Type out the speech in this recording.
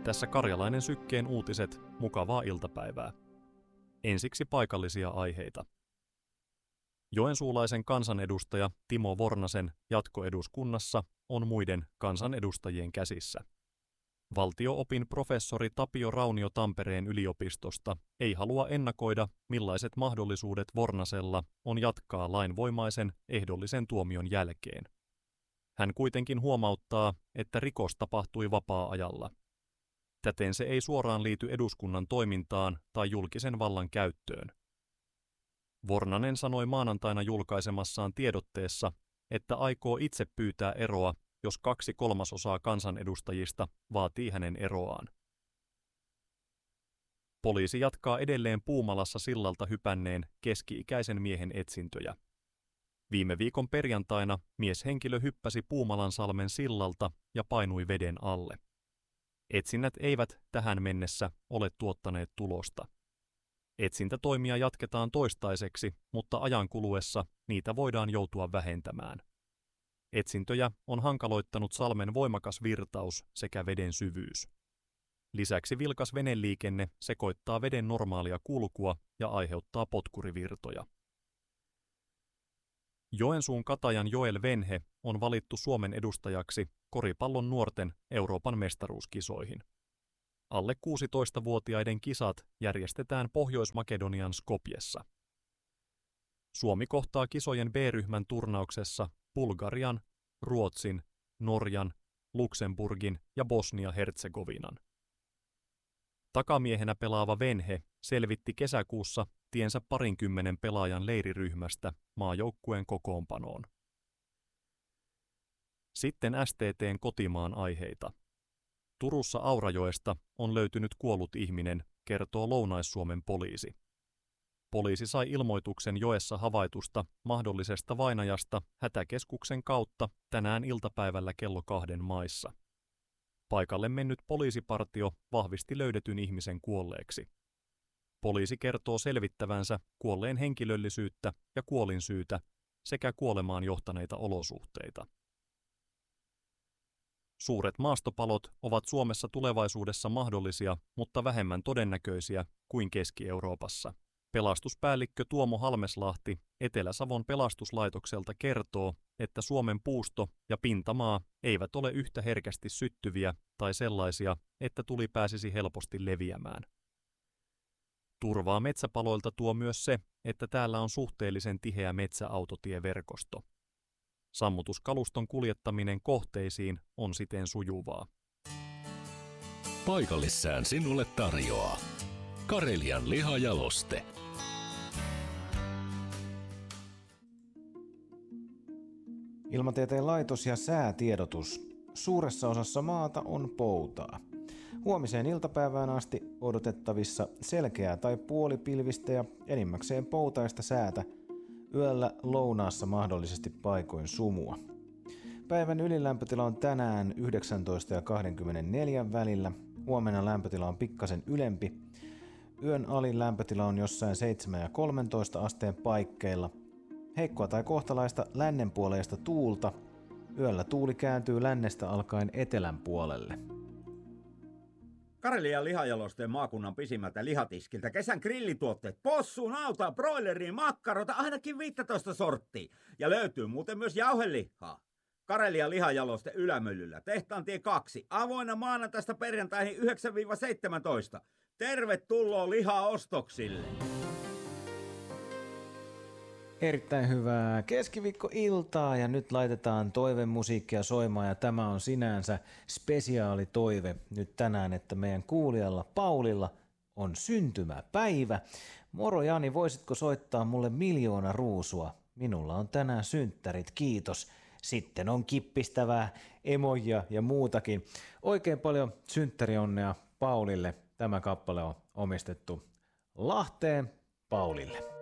Tässä Karjalainen Sykkeen uutiset, mukavaa iltapäivää. Ensiksi paikallisia aiheita. Joensuulaisen kansanedustaja Timo Vornasen jatkoeduskunnassa on muiden kansanedustajien käsissä. Valtio-opin professori Tapio Raunio Tampereen yliopistosta ei halua ennakoida, millaiset mahdollisuudet Vornasella on jatkaa lainvoimaisen ehdollisen tuomion jälkeen. Hän kuitenkin huomauttaa, että rikos tapahtui vapaa-ajalla. Täten se ei suoraan liity eduskunnan toimintaan tai julkisen vallan käyttöön. Vornanen sanoi maanantaina julkaisemassaan tiedotteessa, että aikoo itse pyytää eroa, jos 2/3 kansanedustajista vaatii hänen eroaan. Poliisi jatkaa edelleen Puumalassa sillalta hypänneen keski-ikäisen miehen etsintöjä. Viime viikon perjantaina mieshenkilö hyppäsi Puumalansalmen sillalta ja painui veden alle. Etsinnät eivät tähän mennessä ole tuottaneet tulosta. Etsintätoimia jatketaan toistaiseksi, mutta ajan kuluessa niitä voidaan joutua vähentämään. Etsintöjä on hankaloittanut salmen voimakas virtaus sekä veden syvyys. Lisäksi vilkas veneliikenne sekoittaa veden normaalia kulkua ja aiheuttaa potkurivirtoja. Joensuun Katajan Joel Venhe on valittu Suomen edustajaksi koripallon nuorten Euroopan mestaruuskisoihin. Alle 16-vuotiaiden kisat järjestetään Pohjois-Makedonian Skopjessa. Suomi kohtaa kisojen B-ryhmän turnauksessa Bulgarian, Ruotsin, Norjan, Luxemburgin ja Bosnia-Herzegovinan. Takamiehenä pelaava Venhe selvitti kesäkuussa tiensä 20 pelaajan leiriryhmästä maajoukkueen kokoonpanoon. Sitten STT:n kotimaan aiheita. Turussa Aurajoesta on löytynyt kuollut ihminen, kertoo Lounais-Suomen poliisi. Poliisi sai ilmoituksen joessa havaitusta mahdollisesta vainajasta hätäkeskuksen kautta tänään iltapäivällä kello 2 maissa. Paikalle mennyt poliisipartio vahvisti löydetyn ihmisen kuolleeksi. Poliisi kertoo selvittävänsä kuolleen henkilöllisyyttä ja kuolinsyytä sekä kuolemaan johtaneita olosuhteita. Suuret maastopalot ovat Suomessa tulevaisuudessa mahdollisia, mutta vähemmän todennäköisiä kuin Keski-Euroopassa. Pelastuspäällikkö Tuomo Halmeslahti Etelä-Savon pelastuslaitokselta kertoo, että Suomen puusto ja pintamaa eivät ole yhtä herkästi syttyviä tai sellaisia, että tuli pääsisi helposti leviämään. Turvaa metsäpaloilta tuo myös se, että täällä on suhteellisen tiheä metsäautotieverkosto. Sammutuskaluston kuljettaminen kohteisiin on siten sujuvaa. Paikallissään sinulle tarjoaa Karelian lihajaloste. Ilmatieteen laitos ja säätiedotus. Suuressa osassa maata on poutaa. Huomiseen iltapäivään asti odotettavissa selkeää tai puolipilvistä ja enimmäkseen poutaista säätä. Yöllä lounaassa mahdollisesti paikoin sumua. Päivän ylilämpötila on tänään 19 ja 24 välillä. Huomenna lämpötila on pikkasen ylempi. Yön alin lämpötila on jossain 7 ja 13 asteen paikkeilla. Heikkoa tai kohtalaista lännenpuoleista tuulta. Yöllä tuuli kääntyy lännestä alkaen etelän puolelle. Karelian lihajalosteen maakunnan pisimmältä lihatiskiltä kesän grillituotteet, possu, nautaa, broileriin, makkarota, ainakin 15 sorttia. Ja löytyy muuten myös jauhelihaa. Karelian lihajaloste Ylämyllyllä, Tehtaantie 2, avoinna maanantaista perjantaihin 9-17. Tervetuloa lihaostoksille! Erittäin hyvää keskiviikkoiltaa ja nyt laitetaan toivemusiikkia soimaan ja tämä on sinänsä spesiaalitoive nyt tänään, että meidän kuulijalla Paulilla on syntymäpäivä. Moro Jani, voisitko soittaa mulle 1 000 000 ruusua? Minulla on tänään synttärit, kiitos. Sitten on kippistävää emojia ja muutakin. Oikein paljon synttärionnea Paulille. Tämä kappale on omistettu Lahteen Paulille.